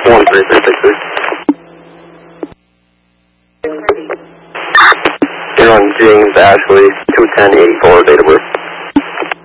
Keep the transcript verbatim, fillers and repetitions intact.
one three three six three. You're on James Ashley, two ten eighty-four, date of birth.